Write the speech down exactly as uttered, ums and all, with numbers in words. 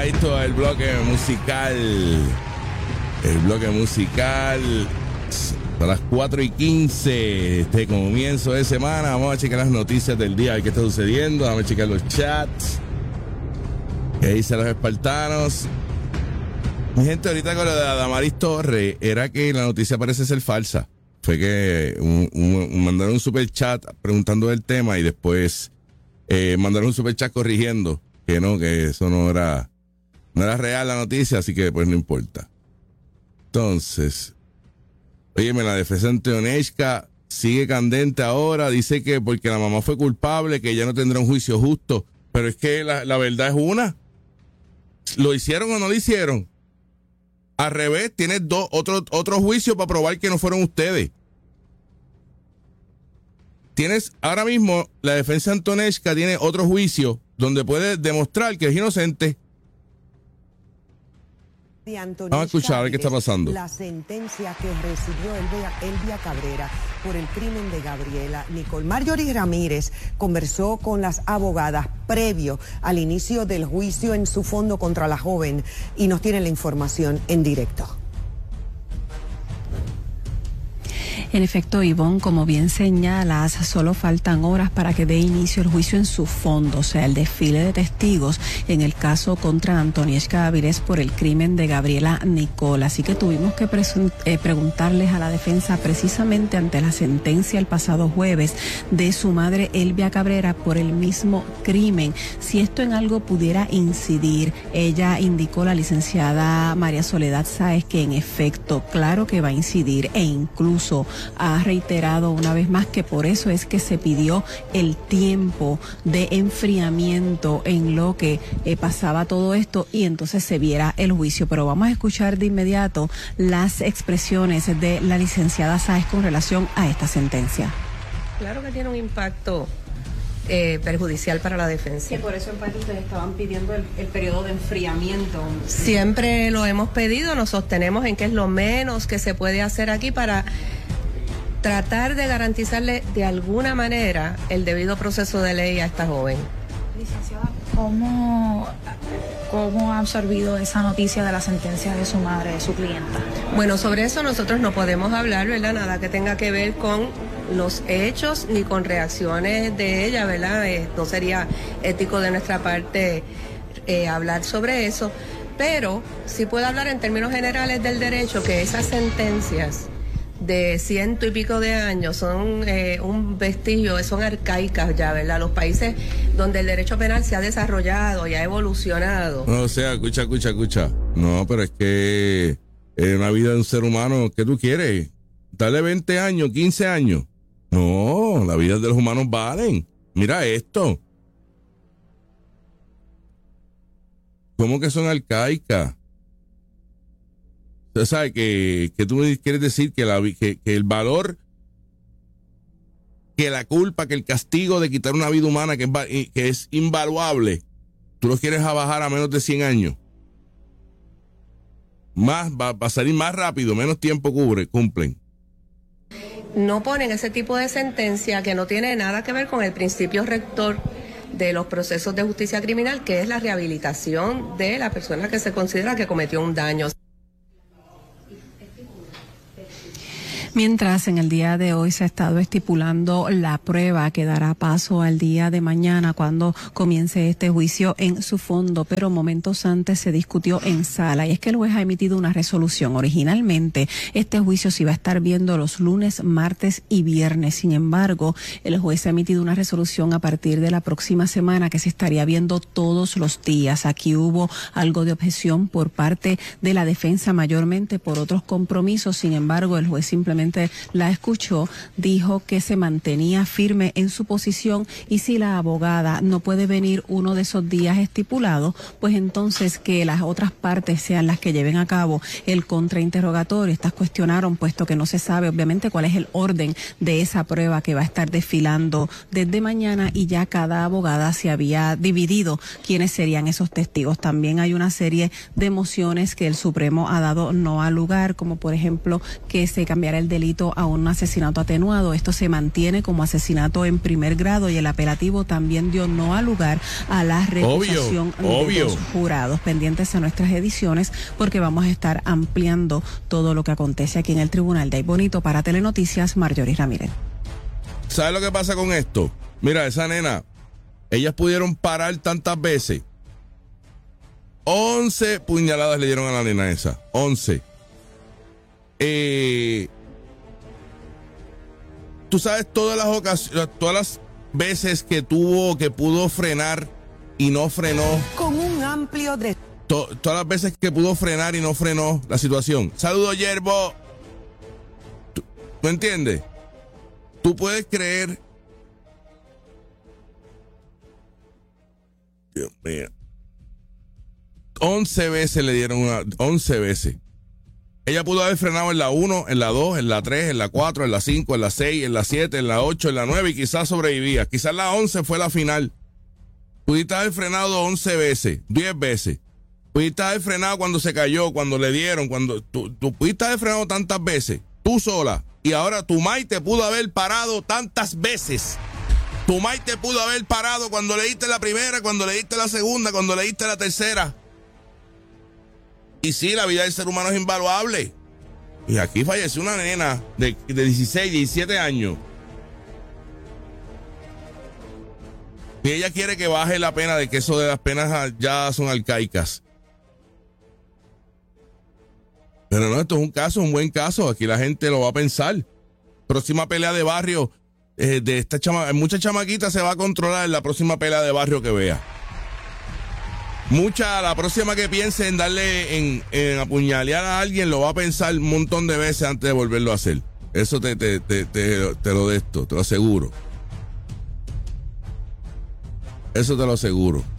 pegadito al bloque musical. El bloque musical. A las cuatro y quince, este comienzo de semana. Vamos a checar las noticias del día, a ver qué está sucediendo. Vamos a checar los chats. ¿Qué dicen los espartanos? Mi gente, ahorita con lo de Adamaris Torres, era que la noticia parece ser falsa. Fue que un, un, mandaron un super chat preguntando del tema y después eh, mandaron un super chat corrigiendo que no, que eso no era, no era real la noticia, así que pues no importa. Entonces, óyeme, la defensa ante Oneshka sigue candente ahora. Dice que porque la mamá fue culpable, que ella no tendrá un juicio justo. Pero es que la, la verdad es una. ¿Lo hicieron o no lo hicieron? Al revés, tienes dos, otro, otro juicio para probar que no fueron ustedes. Tienes, ahora mismo, la defensa ante Oneshka tiene otro juicio donde puede demostrar que es inocente. Vamos a escuchar a ver qué está pasando. La sentencia que recibió Elvia, Elvia Cabrera por el crimen de Gabriela Nicole. Marjorie Ramírez conversó con las abogadas previo al inicio del juicio en su fondo contra la joven y nos tiene la información en directo. En efecto, Ivonne, como bien señalas, solo faltan horas para que dé inicio el juicio en su fondo, o sea, el desfile de testigos en el caso contra Antonieshka Avilés por el crimen de Gabriela Nicole. Así que tuvimos que presun- eh, preguntarles a la defensa precisamente ante la sentencia el pasado jueves de su madre Elvia Cabrera por el mismo crimen, si esto en algo pudiera incidir. Ella indicó, la licenciada María Soledad Sáez, que en efecto, claro que va a incidir, e incluso ha reiterado una vez más que por eso es que se pidió el tiempo de enfriamiento en lo que eh, pasaba todo esto y entonces se viera el juicio. Pero vamos a escuchar de inmediato las expresiones de la licenciada Sáez con relación a esta sentencia. Claro que tiene un impacto eh, perjudicial para la defensa. Que por eso en parte ustedes estaban pidiendo el, el periodo de enfriamiento. Siempre lo hemos pedido, nos sostenemos en que es lo menos que se puede hacer aquí para tratar de garantizarle de alguna manera el debido proceso de ley a esta joven. Licenciada, ¿cómo, cómo ha absorbido esa noticia de la sentencia de su madre, de su clienta? Bueno, sobre eso nosotros no podemos hablar, ¿verdad? Nada que tenga que ver con los hechos ni con reacciones de ella, ¿verdad? Eh, no sería ético de nuestra parte eh, hablar sobre eso, pero sí puedo hablar en términos generales del derecho que esas sentencias de ciento y pico de años son eh, un vestigio, son arcaicas ya, ¿verdad? Los países donde el derecho penal se ha desarrollado y ha evolucionado. No, o sea, escucha, escucha, escucha. No, pero es que en una vida de un ser humano, ¿qué tú quieres? Dale veinte años, quince años. No, la vida de los humanos valen. Mira esto. ¿Cómo que son arcaicas? Usted sabe que, que tú quieres decir que, la, que, que el valor, que la culpa, que el castigo de quitar una vida humana que es, que es invaluable, tú lo quieres a bajar a menos de cien años. Más, va, va a salir más rápido, menos tiempo cubre, cumplen. No ponen ese tipo de sentencia que no tiene nada que ver con el principio rector de los procesos de justicia criminal, que es la rehabilitación de la persona que se considera que cometió un daño. Mientras en el día de hoy se ha estado estipulando la prueba que dará paso al día de mañana cuando comience este juicio en su fondo, pero momentos antes se discutió en sala y es que el juez ha emitido una resolución. Originalmente este juicio se iba a estar viendo los lunes, martes y viernes. Sin embargo, el juez ha emitido una resolución a partir de la próxima semana que se estaría viendo todos los días. Aquí hubo algo de objeción por parte de la defensa, mayormente por otros compromisos. Sin embargo, el juez simplemente la escuchó, dijo que se mantenía firme en su posición y si la abogada no puede venir uno de esos días estipulados, pues entonces que las otras partes sean las que lleven a cabo el contrainterrogatorio. Estas cuestionaron, puesto que no se sabe obviamente cuál es el orden de esa prueba que va a estar desfilando desde mañana y ya cada abogada se había dividido quiénes serían esos testigos. También hay una serie de mociones que el Supremo ha dado no al lugar, como por ejemplo que se cambiara el delito a un asesinato atenuado. Esto se mantiene como asesinato en primer grado y el apelativo también dio no al lugar a la recusación obvio, de obvio. dos jurados. Pendientes a nuestras ediciones porque vamos a estar ampliando todo lo que acontece aquí en el Tribunal de Ay Bonito. Para Telenoticias, Marjorie Ramírez. ¿Sabes lo que pasa con esto? Mira, esa nena, ellas pudieron parar tantas veces. once puñaladas le dieron a la nena esa. once. Eh, Tú sabes todas las ocasiones, todas las veces que tuvo, que pudo frenar y no frenó. Con un amplio de... To, todas las veces que pudo frenar y no frenó la situación. Saludos, Yerbo. ¿Tú, ¿tú entiendes? Tú puedes creer. Dios mío. once veces le dieron una. once veces. Ella pudo haber frenado en la uno, en la dos, en la tres, en la cuatro, en la cinco, en la seis, en la siete, en la ocho, en la nueve y quizás sobrevivía. Quizás la once fue la final. Pudiste haber frenado once veces, diez veces. Pudiste haber frenado cuando se cayó, cuando le dieron, cuando tú, tú pudiste haber frenado tantas veces, tú sola. Y ahora tu May te pudo haber parado tantas veces. Tu May te pudo haber parado cuando le diste la primera, cuando le diste la segunda, cuando le diste la tercera. Y sí, la vida del ser humano es invaluable. Y aquí falleció una nena de, de dieciséis, diecisiete años. Y ella quiere que baje la pena, de que eso de las penas ya son arcaicas. Pero no, esto es un caso, un buen caso. Aquí la gente lo va a pensar. Próxima pelea de barrio eh, de esta chama, mucha chamaquita se va a controlar en la próxima pelea de barrio que vea. Mucha, la próxima que piense en darle, en, en apuñalear a alguien, lo va a pensar un montón de veces antes de volverlo a hacer. Eso te, te, te, te, te lo de esto, te lo aseguro. Eso te lo aseguro.